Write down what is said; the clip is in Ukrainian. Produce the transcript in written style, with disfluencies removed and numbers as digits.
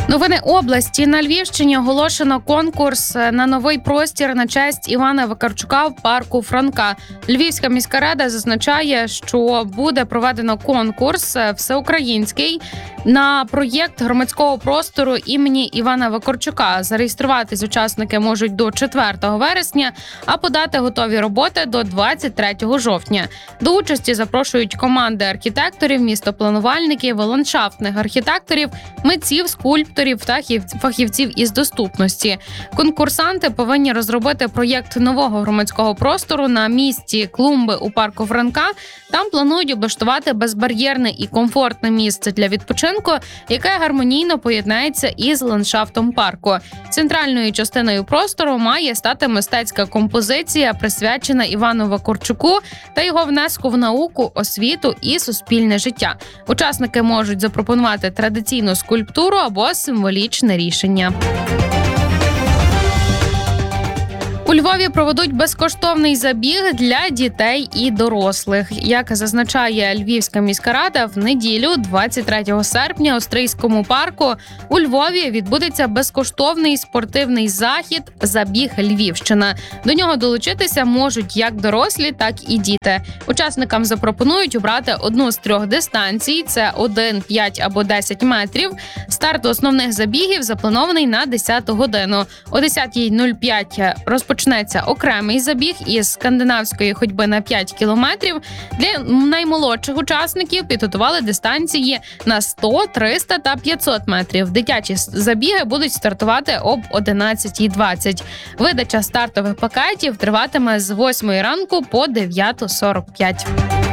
Новини області. На Львівщині оголошено конкурс на новий простір на честь Івана Вакарчука в парку Франка. Львівська міська рада зазначає, що буде проведено конкурс всеукраїнський на проєкт громадського простору імені Івана Вакарчука. Зареєструватись учасники можуть до 4 вересня, а подати готові роботи до 23 жовтня. До участі запрошують команди архітекторів, містопланувальників, ландшафтних архітекторів, митців, скульпторів та фахівців із доступності. Конкурсанти повинні розробити проєкт нового громадського простору на місці клумби у парку Франка. Там планують облаштувати безбар'єрне і комфортне місце для відпочинку, яке гармонійно поєднається із ландшафтом парку. Центральною частиною простору має стати мистецька композиція, присвячена Івану Вакарчуку та його внеску в науку, освіту і суспільне життя. Учасники можуть запропонувати традиційну скульптуру або символічне рішення. У Львові проведуть безкоштовний забіг для дітей і дорослих. Як зазначає Львівська міська рада, в неділю, 23 серпня, у Стрийському парку у Львові відбудеться безкоштовний спортивний захід «Забіг Львівщина». До нього долучитися можуть як дорослі, так і діти. Учасникам запропонують обрати одну з 3 дистанцій – це 1, 5 або 10 метрів. Старт основних забігів запланований на 10 годину. О 10:05 розпочнеться окремий забіг із скандинавської ходьби на 5 кілометрів. Для наймолодших учасників підготували дистанції на 100, 300 та 500 метрів. Дитячі забіги будуть стартувати об 11:20. Видача стартових пакетів триватиме з 8 ранку по 9:45.